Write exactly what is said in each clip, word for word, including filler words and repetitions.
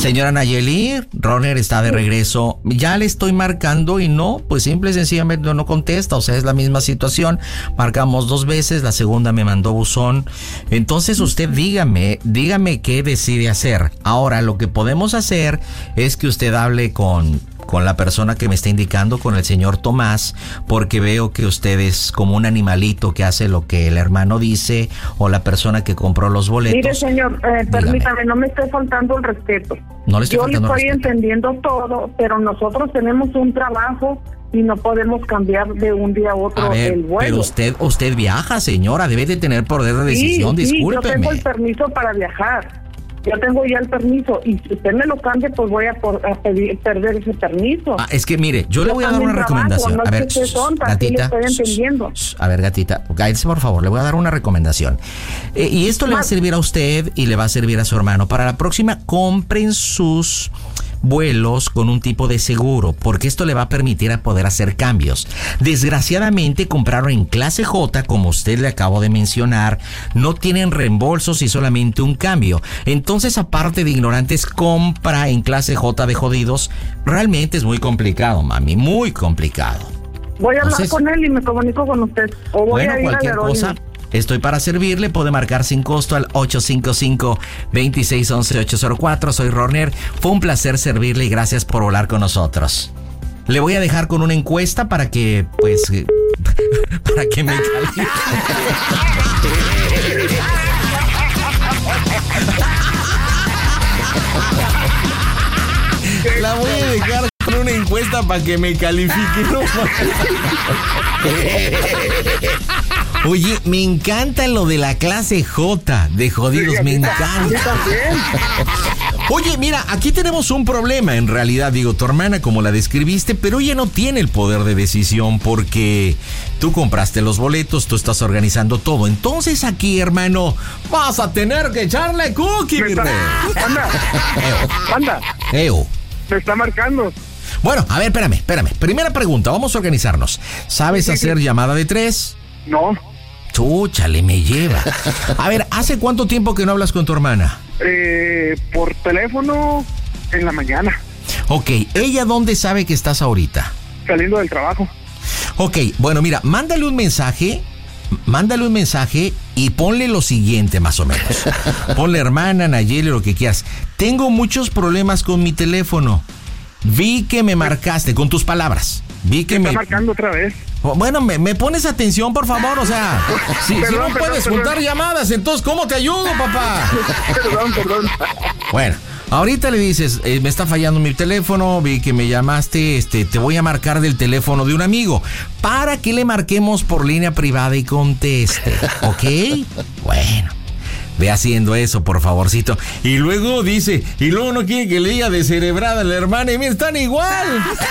Señora Nayeli, Roner está de regreso. Ya le estoy marcando y no, pues simple y sencillamente no contesta. O sea, es la misma situación. Marcamos dos veces, la segunda me mandó buzón. Entonces usted dígame, dígame qué decide hacer. Ahora, lo que podemos hacer es que usted hable con... con la persona que me está indicando, con el señor Tomás, porque veo que usted es como un animalito que hace lo que el hermano dice, o la persona que compró los boletos. Mire, señor, eh, permítame, no me esté faltando el respeto. No le estoy Yo le faltando estoy el respeto. entendiendo todo, pero nosotros tenemos un trabajo y no podemos cambiar de un día a otro A ver, el vuelo. pero usted usted viaja, señora, debe de tener poder de decisión, sí, sí, discúlpeme. yo tengo el permiso para viajar. Yo tengo ya el permiso y si usted me lo cambia, pues voy a, por, a pedir, perder ese permiso. Ah, es que mire, yo, yo le voy a dar una trabajo, recomendación. No a ver, es que esté tonta, gatita, sí le estoy entendiendo. A ver, gatita, cállese por favor, le voy a dar una recomendación. Eh, y esto le va a servir a usted y le va a servir a su hermano. Para la próxima, compren sus vuelos con un tipo de seguro, porque esto le va a permitir a poder hacer cambios. Desgraciadamente compraron en clase J, como usted le acabo de mencionar, no tienen reembolsos y solamente un cambio. Entonces, aparte de ignorantes, compra en clase J de jodidos. Realmente es muy complicado, mami, muy complicado. Voy a hablar Entonces, con él y me comunico con usted. O voy bueno, a ir cualquier a cosa, estoy para servirle. Puede marcar sin costo al ocho cinco cinco, dos seis uno uno, ocho cero cuatro. Soy Roner. Fue un placer servirle y gracias por volar con nosotros. Le voy a dejar con una encuesta para que, pues, eh, para que me califique. La voy a dejar con una encuesta para que me califique. No, oye, me encanta lo de la clase J de jodidos, me encanta. Oye, mira, aquí tenemos un problema, en realidad, digo, tu hermana como la describiste, pero ella no tiene el poder de decisión porque tú compraste los boletos, tú estás organizando todo. Entonces aquí, hermano, vas a tener que echarle cookie, mi rey. Anda, anda. Eo. Me está marcando. Bueno, a ver, espérame, espérame. Primera pregunta, vamos a organizarnos. ¿Sabes hacer llamada de tres? No. Chúchale, me lleva. A ver, ¿hace cuánto tiempo que no hablas con tu hermana? Eh, por teléfono en la mañana. Ok, ¿ella dónde sabe que estás ahorita? Saliendo del trabajo. Ok, bueno, mira, mándale un mensaje, mándale un mensaje y ponle lo siguiente más o menos. Ponle hermana, Nayeli, lo que quieras. Tengo muchos problemas con mi teléfono. Vi que me marcaste, con tus palabras. Vi que me... me... Está marcando otra vez. Bueno, me, me pones atención, por favor, o sea, si, perdón, si no perdón, puedes perdón. juntar llamadas, entonces, ¿cómo te ayudo, papá? Perdón, perdón. Bueno, ahorita le dices, eh, me está fallando mi teléfono, vi que me llamaste, este, te voy a marcar del teléfono de un amigo, para que le marquemos por línea privada y conteste, ¿ok? Bueno. Ve haciendo eso, por favorcito. Y luego dice, y luego no quiere que le diga descerebrada a la hermana. Y mira, están igual.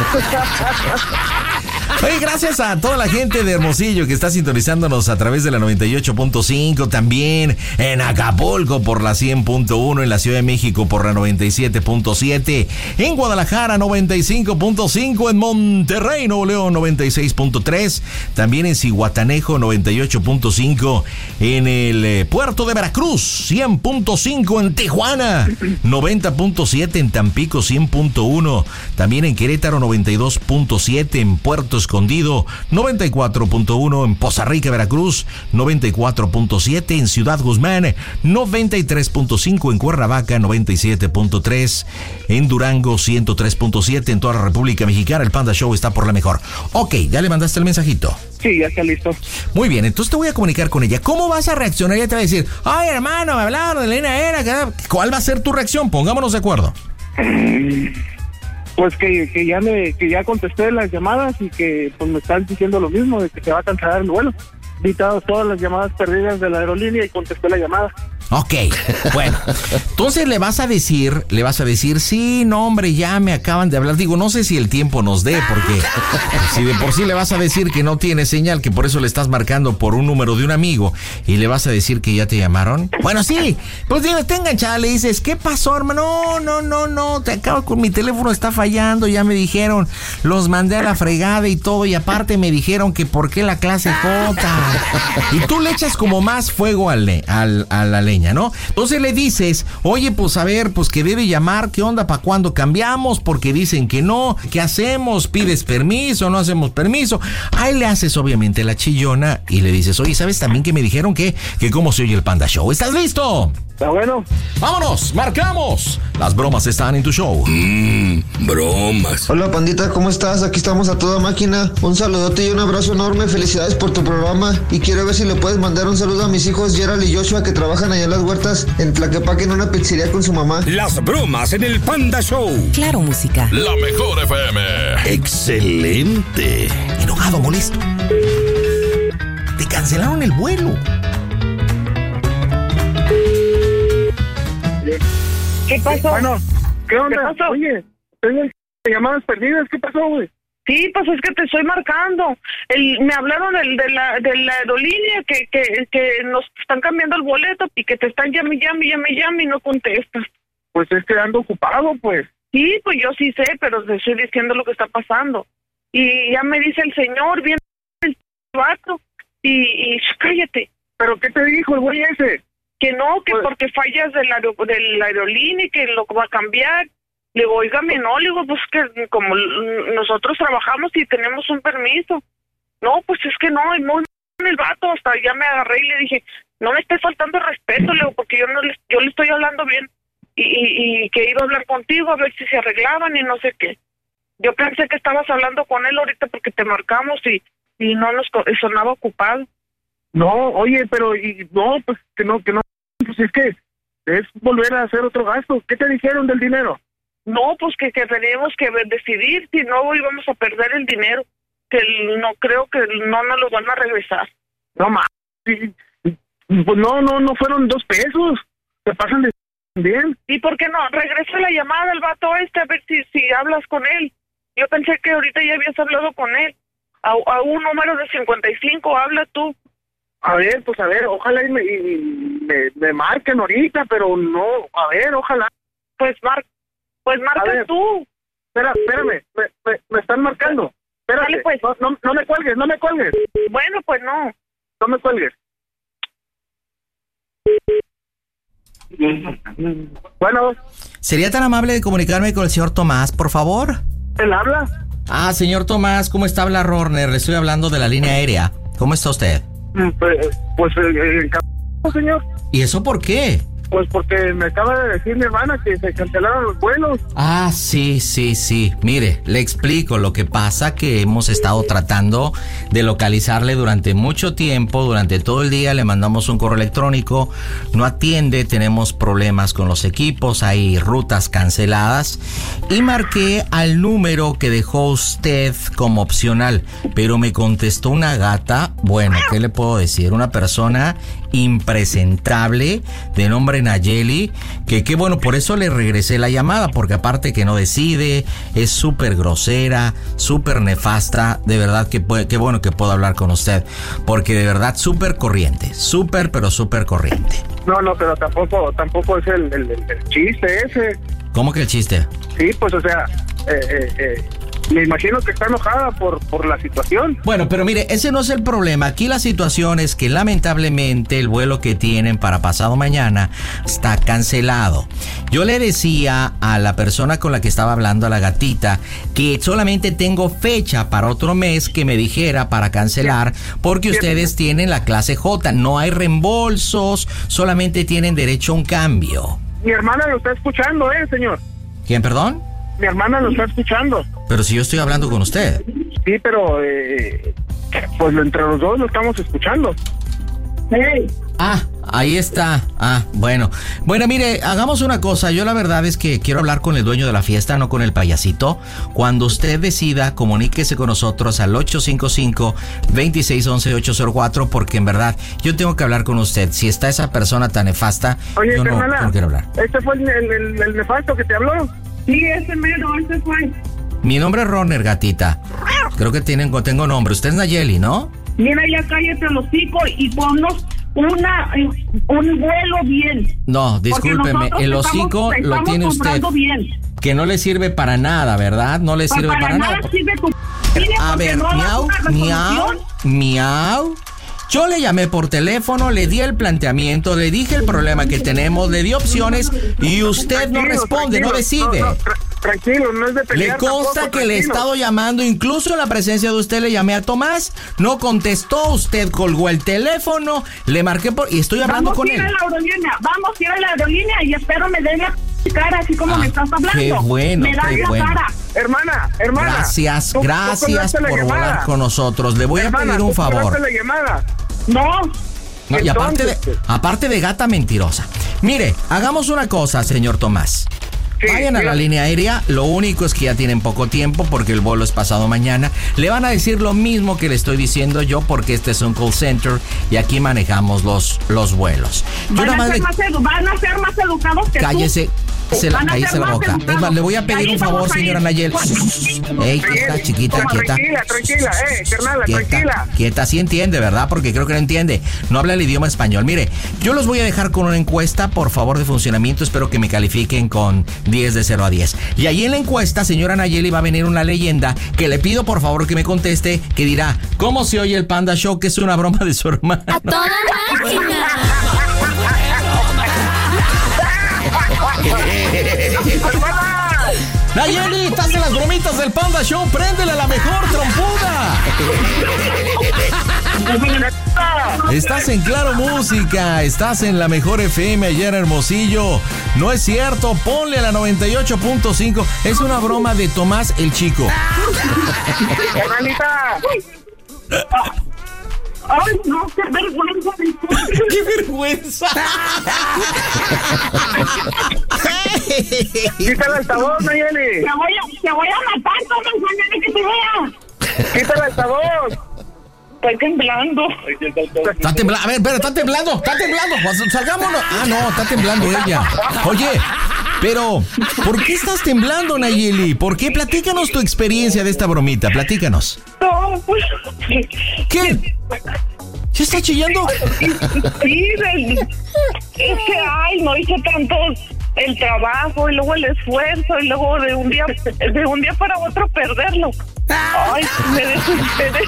Oye, gracias a toda la gente de Hermosillo que está sintonizándonos a través de la noventa y ocho punto cinco, también en Acapulco por la cien punto uno, en la Ciudad de México por la noventa y siete punto siete, en Guadalajara noventa y cinco punto cinco, en Monterrey, Nuevo León noventa y seis punto tres, también en Zihuatanejo noventa y ocho punto cinco, en el eh, puerto de Veracruz cien punto cinco, en Tijuana noventa punto siete, en Tampico cien punto uno, también en Querétaro noventa y dos punto siete, en Puerto Escondido noventa y cuatro punto uno, en Poza Rica, Veracruz noventa y cuatro punto siete, en Ciudad Guzmán noventa y tres punto cinco, en Cuernavaca noventa y siete punto tres, en Durango ciento tres punto siete, en toda la República Mexicana. El Panda Show está por la mejor. Ok, ¿ya le mandaste el mensajito? Sí, ya está listo. Muy bien, entonces te voy a comunicar con ella. ¿Cómo vas a reaccionar? Ella te va a decir, ay, hermano, me hablaron de Elena Era. ¿Cuál va a ser tu reacción? Pongámonos de acuerdo. Pues que, que ya me que ya contesté las llamadas y que pues me están diciendo lo mismo, de que se va a cancelar el vuelo. Vi todas las llamadas perdidas de la aerolínea y contesté la llamada. Ok, bueno, entonces le vas a decir, le vas a decir, sí, no, hombre, ya me acaban de hablar. Digo, no sé si el tiempo nos dé, porque si de por sí le vas a decir que no tiene señal, que por eso le estás marcando por un número de un amigo, y le vas a decir que ya te llamaron. Bueno, sí, pues dime, está enganchada, le dices, ¿qué pasó, hermano? No, no, no, no, te acabo con mi teléfono, está fallando, ya me dijeron, los mandé a la fregada y todo, y aparte me dijeron que por qué la clase J. Y tú le echas como más fuego al, al, a la leña. pequeña, ¿no? Entonces le dices, oye, pues a ver, pues que debe llamar, ¿qué onda? ¿Para cuándo cambiamos? Porque dicen que no, ¿qué hacemos? ¿Pides permiso? ¿No hacemos permiso? Ahí le haces obviamente la chillona y le dices, oye, ¿sabes también que me dijeron que, que cómo se oye el Panda Show? ¿Estás listo? Está bueno. ¡Vámonos! ¡Marcamos! Las bromas están en tu show. Mmm, bromas. Hola, pandita, ¿cómo estás? Aquí estamos a toda máquina. Un saludote y un abrazo enorme. Felicidades por tu programa. Y quiero ver si le puedes mandar un saludo a mis hijos Gerald y Joshua, que trabajan allá en las huertas en Tlaquepaque en una pizzería con su mamá. Las bromas en el Panda Show. Claro, música. La mejor F M. Excelente. Enojado, molesto. Te cancelaron el vuelo. ¿Qué pasó? Bueno, ¿qué onda? ¿Qué pasó? Oye, tengo llamadas perdidas. ¿Qué pasó, güey? Sí, pues es que te estoy marcando. El, me hablaron del, de, la, de la aerolínea que, que, que nos están cambiando el boleto y que te están llame, llame, llame, llame y no contestas. Pues es que ando ocupado, pues. Sí, pues yo sí sé, pero te estoy diciendo lo que está pasando. Y ya me dice el señor, viene el vato, y, y cállate. ¿Pero qué te dijo el güey ese? Que no, que pues, porque fallas de la, de la aerolínea y que lo va a cambiar. Le digo, oígame, no, le digo, pues que como nosotros trabajamos y tenemos un permiso. No, pues es que no, es muy el vato, hasta ya me agarré y le dije, no me esté faltando respeto, le digo, porque yo no le, yo le estoy hablando bien. Y, y, y que iba a hablar contigo a ver si se arreglaban y no sé qué. Yo pensé que estabas hablando con él ahorita porque te marcamos y, y no nos sonaba ocupado. No, oye, pero y no, pues que no, que no, pues es que es volver a hacer otro gasto. ¿Qué te dijeron del dinero? No, pues que, que teníamos que decidir, si no íbamos a perder el dinero, que no creo que no nos lo van a regresar. No más, pues no, no, no fueron dos pesos, te pasan de bien. ¿Y por qué no? Regresa la llamada al vato este a ver si, si hablas con él. Yo pensé que ahorita ya habías hablado con él. A, a un número de cincuenta y cinco, habla tú. A ver, pues a ver, ojalá y me, y me, me marquen ahorita, pero no, a ver, ojalá. Pues mar, pues marca tú. Espera, espérame, me, me, me están marcando. Espérate, Dale, pues. no, no, no me cuelgues, no me cuelgues. Bueno, pues no. No me cuelgues. Bueno. ¿Sería tan amable de comunicarme con el señor Tomás, por favor? ¿Él habla? Ah, señor Tomás, ¿cómo está? Habla Rorner, le estoy hablando de la línea aérea. ¿Cómo está usted? Pues, pues eh, eh, señor. ¿Y eso por qué? Pues porque me acaba de decir mi hermana que se cancelaron los vuelos. Ah, sí, sí, sí. Mire, le explico. Lo que pasa que hemos estado tratando de localizarle durante mucho tiempo, durante todo el día. Le mandamos un correo electrónico, no atiende, tenemos problemas con los equipos, hay rutas canceladas. Y marqué al número que dejó usted como opcional, pero me contestó una gata. Bueno, ¿qué le puedo decir? Una persona impresentable de nombre Nayeli, que qué bueno, por eso le regresé la llamada, porque aparte que no decide, es súper grosera, súper nefasta, de verdad que puede, qué bueno que puedo hablar con usted, porque de verdad súper corriente, súper pero súper corriente. No, no, pero tampoco, tampoco es el, el, el chiste ese. ¿Cómo que el chiste? Sí, pues o sea, eh, eh, eh. me imagino que está enojada por, por la situación. Bueno, pero mire, ese no es el problema. Aquí la situación es que lamentablemente el vuelo que tienen para pasado mañana está cancelado. Yo le decía a la persona con la que estaba hablando, a la gatita, que solamente tengo fecha para otro mes que me dijera para cancelar, porque ustedes tienen la clase J. No hay reembolsos, solamente tienen derecho a un cambio. Mi hermana lo está escuchando, ¿eh, señor? ¿Quién, perdón? Mi hermana lo está escuchando. Pero si yo estoy hablando con usted. Sí, pero eh, pues entre los dos lo estamos escuchando. Hey. Ah, ahí está. Ah, bueno. Bueno, mire, hagamos una cosa. Yo la verdad es que quiero hablar con el dueño de la fiesta, no con el payasito. Cuando usted decida, comuníquese con nosotros al ocho cinco cinco, dos seis uno uno, ocho cero cuatro, porque en verdad yo tengo que hablar con usted. Si está esa persona tan nefasta, Oye, yo no, no quiero hablar. ¿Este fue el, el, el nefasto que te habló? Sí, ese mero, ese fue. Mi nombre es Roner, gatita. Creo que tienen, tengo nombre. Usted es Nayeli, ¿no? Mira, ya cállate el hocico y ponnos una, un vuelo bien. No, discúlpeme, el hocico estamos, lo estamos tiene usted. Bien. Que no le sirve para nada, ¿verdad? No le Pues sirve para, para nada. nada. Sirve tu... A ver, no miau, miau, miau. Yo le llamé por teléfono, le di el planteamiento, le dije el problema que tenemos, le di opciones y usted no responde, no decide. No, no, tra- tranquilo, no es de pelear. Le consta tampoco, que le he tranquilo. estado llamando, incluso en la presencia de usted le llamé a Tomás, no contestó, usted colgó el teléfono, le marqué por y estoy hablando Vamos con a ir él. a la aerolínea, vamos a ir a la aerolínea y espero me den la cara así como Ah, me estás hablando. qué bueno, me das qué la bueno. cara. Hermana, hermana. Gracias, tú- tú gracias colgaste la por llamada. volar con nosotros. Le voy Hermana, a pedir un tú favor. colgaste la llamada. No, No, y aparte de, Entonces, aparte de gata mentirosa. Mire, hagamos una cosa, señor Tomás. Sí, Vayan a la dígame. línea aérea, lo único es que ya tienen poco tiempo porque el vuelo es pasado mañana. Le van a decir lo mismo que le estoy diciendo yo porque este es un call center y aquí manejamos los, los vuelos. Yo van nada a, más ser le- más edu- van a ser más educados que cállese, tú. se la, Van a cállese ser la más boca. educados. Es más, le voy a pedir Ahí un favor, vamos a ir. señora Nayel. Ey, quieta, chiquita, Toma, quieta. Tranquila, tranquila, eh, carnala, Quieta, tranquila. quieta, sí entiende, ¿verdad? Porque creo que no entiende. No habla el idioma español. Mire, yo los voy a dejar con una encuesta, por favor, de funcionamiento. Espero que me califiquen con diez de cero a diez. Y ahí en la encuesta, señora Nayeli, va a venir una leyenda que le pido, por favor, que me conteste, que dirá, ¿cómo se oye el Panda Show? Que es una broma de su hermano. ¡A toda máquina! Nayeli, estás en las bromitas del Panda Show. Préndele la mejor trompuda. Estás en Claro Música, estás en la mejor F M allá en Hermosillo. No es cierto, ponle a la noventa y ocho punto cinco. Es una broma de Tomás el Chico. Carnalita. Ay, no, qué vergüenza. ¡Qué vergüenza! Quita el altavoz, Nayeli. Te voy a, te voy a matar, Tomás, mañana que te vea. Quita el altavoz. Estoy temblando. Está temblando, a ver, pero está temblando, está temblando. Pues, salgámonos. Ah, no, está temblando ella. Oye, pero, ¿por qué estás temblando, Nayeli? ¿Por qué? Platícanos tu experiencia de esta bromita, platícanos. No, pues. ¿Qué? ¿Ya está chillando? Sí, del- es que, ay, no hice tanto el trabajo y luego el esfuerzo y luego de un día de un día para otro perderlo. Ay, me desesperé.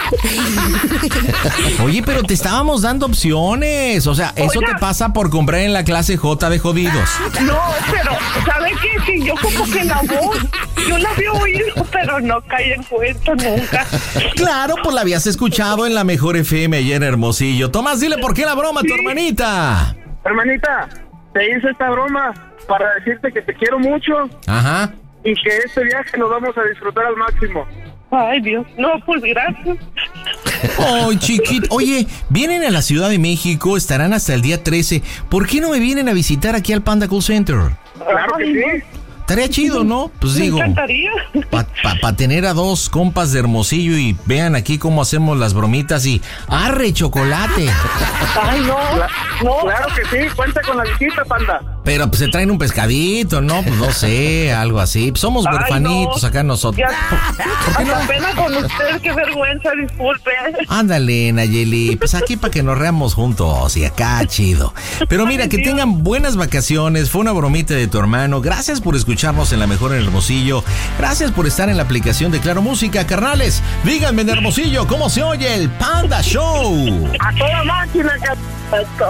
Oye, pero te estábamos dando opciones. O sea, eso Oiga. te pasa por comprar en la clase J de jodidos. No, pero, ¿sabe qué? Sí, yo como que la voz, yo la había oído, pero no caí en cuenta nunca. Claro, pues la habías escuchado en la mejor F M allá en Hermosillo. Tomás, dile por qué la broma a tu hermanita. Hermanita, te hice esta broma para decirte que te quiero mucho Ajá. y que este viaje lo vamos a disfrutar al máximo. Ay, Dios, no, pues gracias. Ay, chiquito. Oye, vienen a la Ciudad de México, estarán hasta el día trece. ¿Por qué no me vienen a visitar aquí al Panda Cool Center? Claro que sí. Estaría chido, ¿no? Pues Me digo, encantaría. para pa, pa tener a dos compas de Hermosillo y vean aquí cómo hacemos las bromitas y ¡arre, chocolate! Ay, no, no. Claro que sí, cuenta con la visita, Panda. Pero pues se traen un pescadito, ¿no? Pues no sé, algo así. Pues somos Ay, huerfanitos no. acá nosotros. Ya, ¿Por qué no? hasta pena con usted, qué vergüenza, disculpe. Ándale, Nayeli, pues aquí para que nos reamos juntos y acá chido. Pero mira, que tengan buenas vacaciones, fue una bromita de tu hermano. Gracias por escucharnos en La Mejor en Hermosillo. Gracias por estar en la aplicación de Claro Música, carnales. Díganme en Hermosillo, ¿cómo se oye el Panda Show? A toda máquina, c-